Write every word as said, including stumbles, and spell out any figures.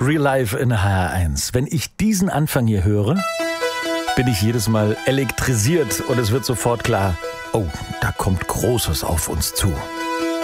Real Life in H R eins. Wenn ich diesen Anfang hier höre, bin ich jedes Mal elektrisiert und es wird sofort klar, oh, da kommt Großes auf uns zu.